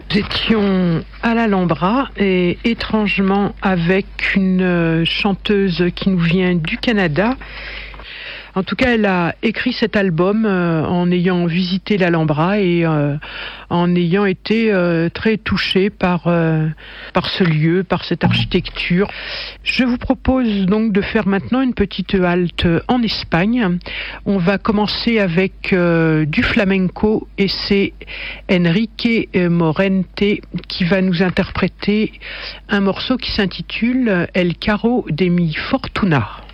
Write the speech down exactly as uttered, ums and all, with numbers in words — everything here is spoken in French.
Nous étions à l'Alhambra et étrangement avec une chanteuse qui nous vient du Canada. En tout cas, elle a écrit cet album euh, en ayant visité l'Alhambra et euh, en ayant été euh, très touchée par, euh, par ce lieu, par cette architecture. Je vous propose donc de faire maintenant une petite halte en Espagne. On va commencer avec euh, du flamenco et c'est Enrique Morente qui va nous interpréter un morceau qui s'intitule El Carro de mi Fortuna.